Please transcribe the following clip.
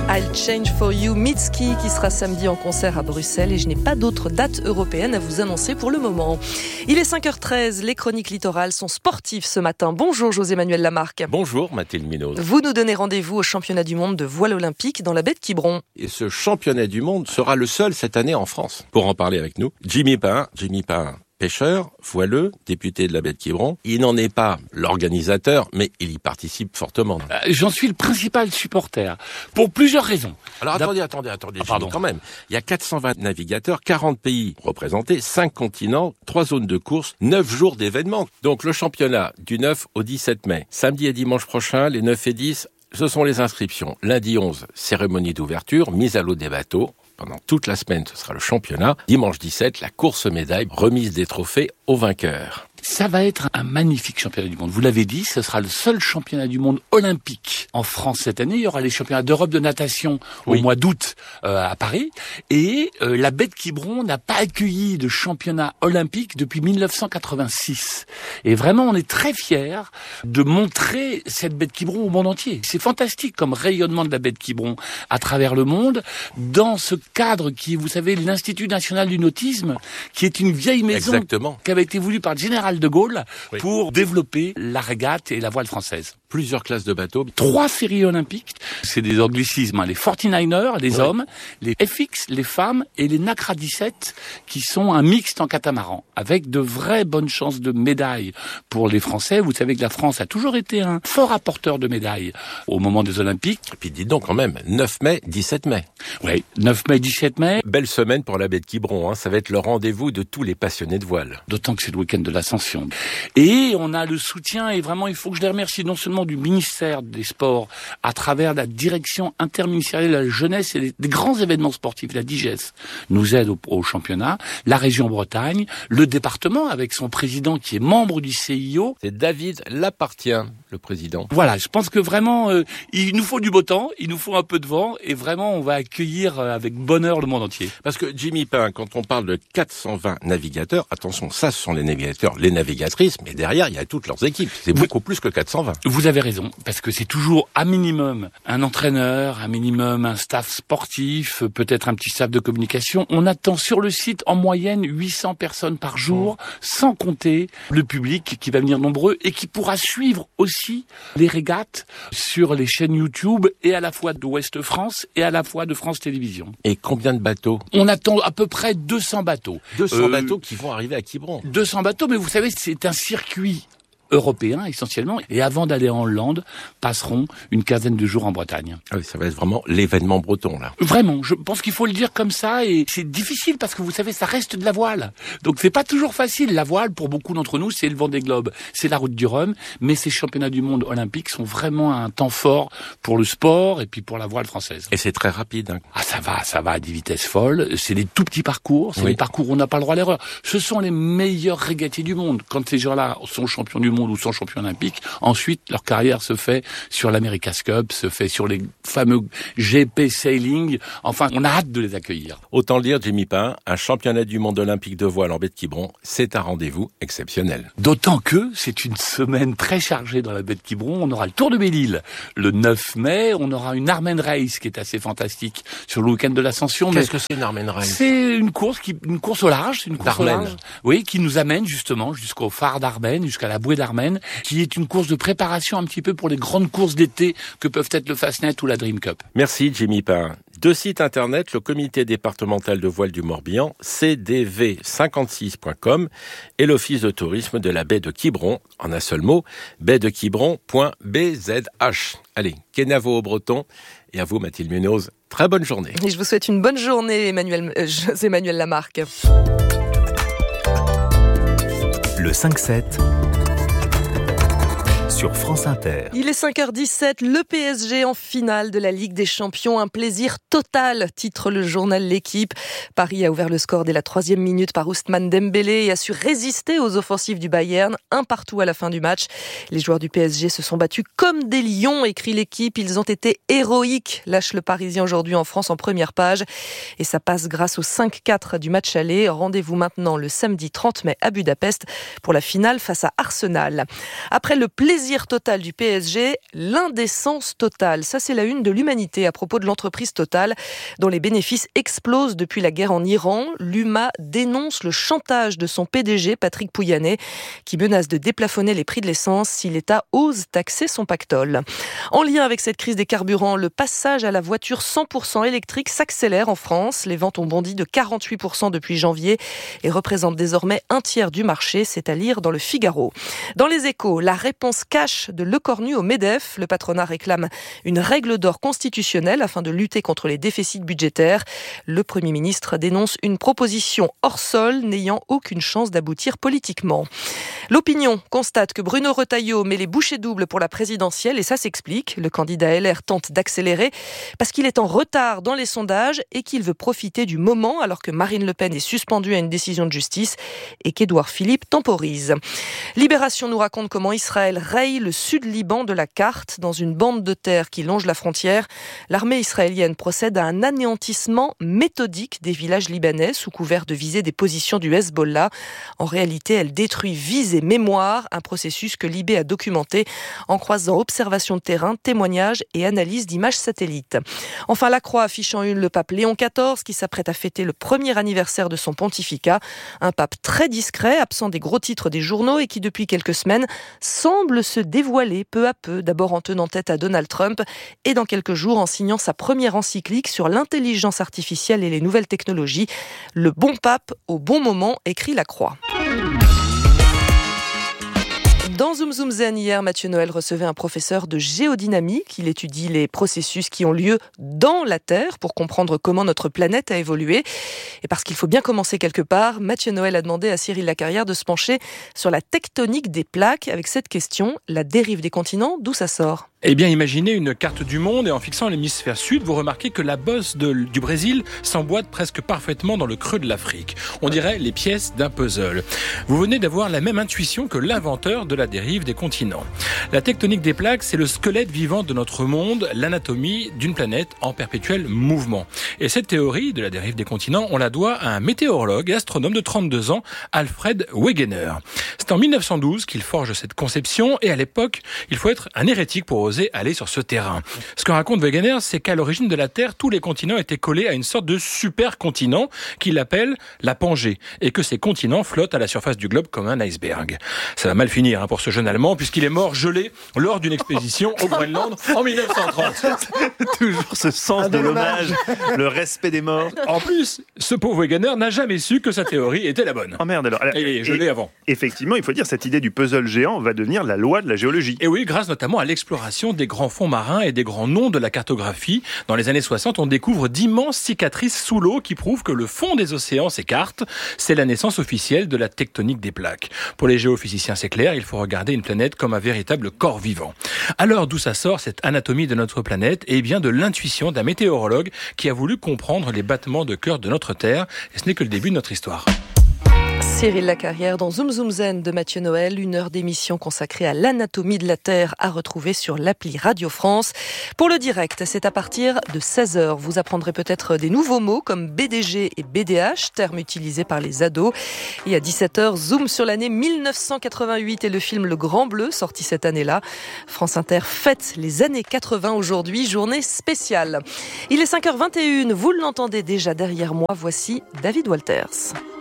I'll Change For You, Mitski, qui sera samedi en concert à Bruxelles, et je n'ai pas d'autres dates européennes à vous annoncer pour le moment. Il est 5h13, les chroniques littorales sont sportives ce matin. Bonjour José-Manuel Lamarque. Bonjour Mathilde Munoz. Vous nous donnez rendez-vous au championnat du monde de voile olympique dans la baie de Quiberon. Et ce championnat du monde sera le seul cette année en France. Pour en parler avec nous, Jimmy Pain, pêcheur, voileux, député de la baie de Quiberon. Il n'en est pas l'organisateur, mais il y participe fortement. J'en suis le principal supporter, pour plusieurs raisons. Alors attendez, Jimmy, quand même. Il y a 420 navigateurs, 40 pays représentés, 5 continents, 3 zones de course, 9 jours d'événements. Donc le championnat du 9 au 17 mai. Samedi et dimanche prochain, les 9 et 10, ce sont les inscriptions. Lundi 11, cérémonie d'ouverture, mise à l'eau des bateaux. Pendant toute la semaine, ce sera le championnat. Dimanche 17, la course aux médailles, remise des trophées aux vainqueurs. Ça va être un magnifique championnat du monde. Vous l'avez dit, ce sera le seul championnat du monde olympique en France cette année. Il y aura les championnats d'Europe de natation au mois d'août à Paris. Et la baie de Quiberon n'a pas accueilli de championnat olympique depuis 1986. Et vraiment, on est très fiers de montrer cette baie de Quiberon au monde entier. C'est fantastique comme rayonnement de la baie de Quiberon à travers le monde, dans ce cadre qui est, vous savez, l'Institut national du nautisme, qui est une vieille maison qui avait été voulue par le général de Gaulle pour développer la régate et la voile française. Plusieurs classes de bateaux. 3 séries olympiques. C'est des anglicismes, les 49ers, les hommes, les FX, les femmes, et les NACRA 17, qui sont un mixte en catamaran, avec de vraies bonnes chances de médailles pour les Français. Vous savez que la France a toujours été un fort apporteur de médailles au moment des Olympiques. Et puis dites donc quand même, 9 mai, 17 mai. Oui, 9 mai, 17 mai. Belle semaine pour la baie de Quiberon, ça va être le rendez-vous de tous les passionnés de voile. D'autant que c'est le week-end de l'Ascension. Et on a le soutien, et vraiment il faut que je les remercie non seulement du ministère des Sports, à travers la direction interministérielle de la jeunesse et des grands événements sportifs, la DIGES nous aide au championnat, la région Bretagne, le département avec son président qui est membre du CIO. C'est David Lapartien, le président. Voilà, je pense que vraiment, il nous faut du beau temps, il nous faut un peu de vent, et vraiment on va accueillir avec bonheur le monde entier. Parce que Jimmy Pain, quand on parle de 420 navigateurs, attention, ça ce sont les navigateurs, les navigatrices, mais derrière il y a toutes leurs équipes. C'est beaucoup plus que 420. Vous avez raison, parce que c'est toujours à minimum un entraîneur, à minimum un staff sportif, peut-être un petit staff de communication. On attend sur le site en moyenne 800 personnes par jour, sans compter le public qui va venir nombreux et qui pourra suivre aussi les régates sur les chaînes YouTube, et à la fois de Ouest France et à la fois de France Télévisions. Et combien de bateaux? On attend à peu près 200 bateaux. 200 bateaux qui vont arriver à Quiberon. 200 bateaux, mais vous savez, c'est un circuit européens essentiellement, et avant d'aller en Hollande, passeront une quinzaine de jours en Bretagne. Ah oui, ça va être vraiment l'événement breton, là. Vraiment, je pense qu'il faut le dire comme ça, et c'est difficile parce que vous savez, ça reste de la voile. Donc c'est pas toujours facile. La voile, pour beaucoup d'entre nous, c'est le Vendée Globe, c'est la route du Rhum, mais ces championnats du monde olympiques sont vraiment un temps fort pour le sport et puis pour la voile française. Et c'est très rapide, hein. Ah, ça va à des vitesses folles. C'est des tout petits parcours, c'est des parcours où on n'a pas le droit à l'erreur. Ce sont les meilleurs régatiers du monde. Quand ces gens-là sont champions du monde ou sont champions olympiques, ensuite leur carrière se fait sur l'America's Cup, se fait sur les fameux GP Sailing. Enfin, on a hâte de les accueillir. Autant le dire, Jimmy Pain, un championnat du monde olympique de voile en baie de Quiberon, c'est un rendez-vous exceptionnel. D'autant que c'est une semaine très chargée dans la baie de Quiberon. On aura le Tour de Belle-Île le 9 mai, on aura une Armen Race qui est assez fantastique sur le week-end de l'Ascension. Qu'est-ce que c'est une Armen Race? C'est une course au large, c'est une course au large. Oui, qui nous amène justement jusqu'au phare d'Armen, jusqu'à la bouée d'Armen, qui est une course de préparation un petit peu pour les grandes courses d'été que peuvent être le Fastnet ou la Dream Cup. Merci Jimmy Pain. 2 sites internet, le comité départemental de voile du Morbihan, cdv56.com, et l'office de tourisme de la baie de Quiberon, en un seul mot, baiedequiberon.bzh. Allez, Kenavo au breton, et à vous Mathilde Munoz, très bonne journée. Et je vous souhaite une bonne journée, José-Manuel Lamarque. Le 5-7 sur France Inter. Il est 5h17, le PSG en finale de la Ligue des Champions. Un plaisir total, titre le journal L'Équipe. Paris a ouvert le score dès la 3e minute par Ousmane Dembélé et a su résister aux offensives du Bayern. 1-1 à la fin du match. Les joueurs du PSG se sont battus comme des lions, écrit L'Équipe. Ils ont été héroïques, lâche le Parisien aujourd'hui en France en première page. Et ça passe grâce au 5-4 du match aller. Rendez-vous maintenant le samedi 30 mai à Budapest pour la finale face à Arsenal. Après le plaisir plaisir total du PSG, l'indécence totale. Ça, c'est la une de l'Humanité à propos de l'entreprise Total, dont les bénéfices explosent depuis la guerre en Iran. L'UMA dénonce le chantage de son PDG, Patrick Pouyanné, qui menace de déplafonner les prix de l'essence si l'État ose taxer son pactole. En lien avec cette crise des carburants, le passage à la voiture 100% électrique s'accélère en France. Les ventes ont bondi de 48% depuis janvier et représentent désormais un tiers du marché, c'est à lire dans le Figaro. Dans les Échos, la réponse cash de Lecornu au MEDEF. Le patronat réclame une règle d'or constitutionnelle afin de lutter contre les déficits budgétaires. Le Premier ministre dénonce une proposition hors sol n'ayant aucune chance d'aboutir politiquement. L'Opinion constate que Bruno Retailleau met les bouchées doubles pour la présidentielle et ça s'explique. Le candidat LR tente d'accélérer parce qu'il est en retard dans les sondages et qu'il veut profiter du moment alors que Marine Le Pen est suspendue à une décision de justice et qu'Édouard Philippe temporise. Libération nous raconte comment Israël raye le sud Liban de la carte. Dans une bande de terre qui longe la frontière, l'armée israélienne procède à un anéantissement méthodique des villages libanais sous couvert de viser des positions du Hezbollah. En réalité, elle détruit vies et mémoire, un processus que Libé a documenté en croisant observations de terrain, témoignages et analyses d'images satellites. Enfin, la Croix affiche en une le pape Léon XIV qui s'apprête à fêter le premier anniversaire de son pontificat. Un pape très discret, absent des gros titres des journaux et qui depuis quelques semaines semble se dévoiler peu à peu, d'abord en tenant tête à Donald Trump et dans quelques jours en signant sa première encyclique sur l'intelligence artificielle et les nouvelles technologies. Le bon pape au bon moment, écrit la Croix. Dans Zoom Zoom Zen, hier, Mathieu Noël recevait un professeur de géodynamique. Il étudie les processus qui ont lieu dans la Terre pour comprendre comment notre planète a évolué. Et parce qu'il faut bien commencer quelque part, Mathieu Noël a demandé à Cyril Lacarrière de se pencher sur la tectonique des plaques avec cette question, la dérive des continents, d'où ça sort ? Eh bien, imaginez une carte du monde et en fixant l'hémisphère sud, vous remarquez que la bosse du Brésil s'emboîte presque parfaitement dans le creux de l'Afrique. On dirait les pièces d'un puzzle. Vous venez d'avoir la même intuition que l'inventeur de la dérive des continents. La tectonique des plaques, c'est le squelette vivant de notre monde, l'anatomie d'une planète en perpétuel mouvement. Et cette théorie de la dérive des continents, on la doit à un météorologue et astronome de 32 ans, Alfred Wegener. C'est en 1912 qu'il forge cette conception et à l'époque, il faut être un hérétique pour oser aller sur ce terrain. Ce que raconte Wegener, c'est qu'à l'origine de la Terre, tous les continents étaient collés à une sorte de supercontinent qu'il appelle la Pangée et que ces continents flottent à la surface du globe comme un iceberg. Ça va mal finir pour ce jeune Allemand puisqu'il est mort gelé lors d'une expédition au Groenland en 1930. Toujours ce sens de l'hommage, le respect des morts. En plus, ce pauvre Wegener n'a jamais su que sa théorie était la bonne. Oh merde alors. Il est gelé avant. Effectivement, il faut dire cette idée du puzzle géant va devenir la loi de la géologie. Et oui, grâce notamment à l'exploration des grands fonds marins et des grands noms de la cartographie. Dans les années 60, on découvre d'immenses cicatrices sous l'eau qui prouvent que le fond des océans s'écarte. C'est la naissance officielle de la tectonique des plaques. Pour les géophysiciens, c'est clair, il faut regarder une planète comme un véritable corps vivant. Alors, d'où ça sort cette anatomie de notre planète ? Eh bien, de l'intuition d'un météorologue qui a voulu comprendre les battements de cœur de notre Terre. Et ce n'est que le début de notre histoire. Cyril Lacarrière dans Zoom Zoom Zen de Mathieu Noël, une heure d'émission consacrée à l'anatomie de la Terre à retrouver sur l'appli Radio France. Pour le direct, c'est à partir de 16h. Vous apprendrez peut-être des nouveaux mots comme BDG et BDH, termes utilisés par les ados. Et à 17h, zoom sur l'année 1988 et le film Le Grand Bleu, sorti cette année-là. France Inter fête les années 80 aujourd'hui, journée spéciale. Il est 5h21, vous l'entendez déjà derrière moi, voici David Walters.